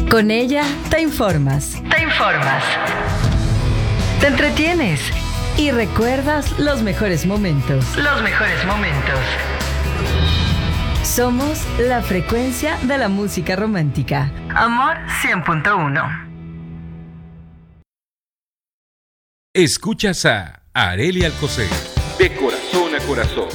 Con ella te informas. Te entretienes y recuerdas los mejores momentos. Somos la frecuencia de la música romántica. Amor 100.1. Escuchas a Arely Alcocer, de corazón a corazón.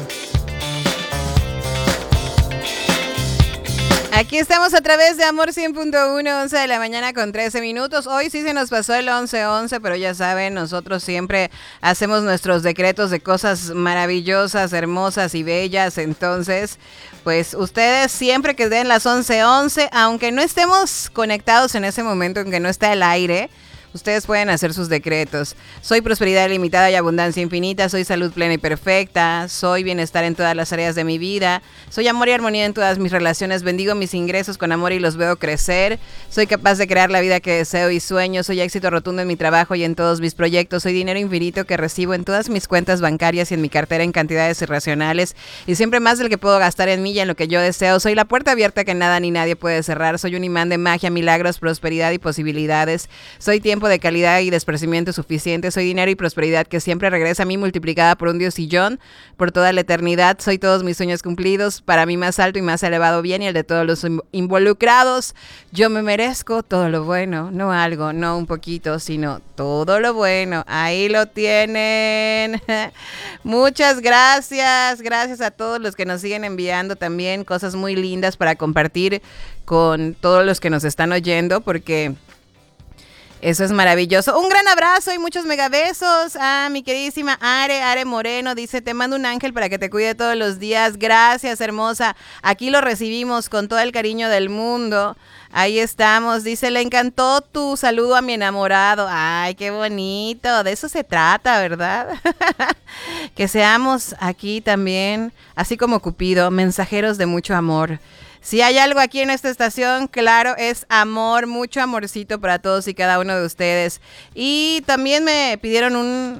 Aquí estamos a través de Amor 100.1, 11 de la mañana con 13 minutos. Hoy sí se nos pasó el 11-11, pero ya saben, nosotros siempre hacemos nuestros decretos de cosas maravillosas, hermosas y bellas. Entonces, pues ustedes siempre que den las 11:11, aunque no estemos conectados en ese momento en que no está el aire, ustedes pueden hacer sus decretos. Soy prosperidad ilimitada y abundancia infinita. Soy salud plena y perfecta. Soy bienestar en todas las áreas de mi vida. Soy amor y armonía en todas mis relaciones. Bendigo mis ingresos con amor y los veo crecer. Soy capaz de crear la vida que deseo y sueño. Soy éxito rotundo en mi trabajo y en todos mis proyectos. Soy dinero infinito que recibo en todas mis cuentas bancarias y en mi cartera en cantidades irracionales. Y siempre más del que puedo gastar en mí y en lo que yo deseo. Soy la puerta abierta que nada ni nadie puede cerrar. Soy un imán de magia, milagros, prosperidad y posibilidades. Soy tiempo de calidad y de esparcimiento suficiente. Soy dinero y prosperidad que siempre regresa a mí multiplicada por un diosillón por toda la eternidad. Soy todos mis sueños cumplidos, para mí más alto y más elevado bien y el de todos los involucrados. Yo me merezco todo lo bueno, no algo, no un poquito, sino todo lo bueno. Ahí lo tienen. Muchas gracias. Gracias a todos los que nos siguen enviando también cosas muy lindas para compartir con todos los que nos están oyendo, porque eso es maravilloso. Un gran abrazo y muchos megabesos a mi queridísima Are Moreno. Dice, te mando un ángel para que te cuide todos los días. Gracias, hermosa. Aquí lo recibimos con todo el cariño del mundo. Ahí estamos. Dice, le encantó tu saludo a mi enamorado. Ay, qué bonito. De eso se trata, ¿verdad? Que seamos aquí también, así como Cupido, mensajeros de mucho amor. Si hay algo aquí en esta estación, claro, es amor, mucho amorcito para todos y cada uno de ustedes. Y también me pidieron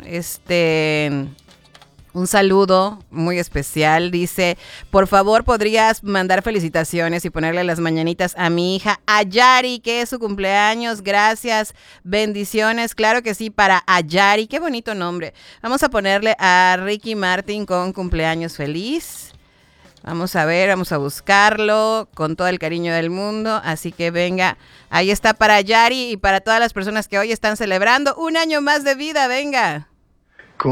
un saludo muy especial. Dice, por favor, ¿podrías mandar felicitaciones y ponerle las mañanitas a mi hija Ayari, que es su cumpleaños? Gracias, bendiciones. Claro que sí, para Ayari. Qué bonito nombre. Vamos a ponerle a Ricky Martin con cumpleaños feliz. Vamos a ver, vamos a buscarlo con todo el cariño del mundo. Así que venga, ahí está para Yari y para todas las personas que hoy están celebrando un año más de vida. Venga.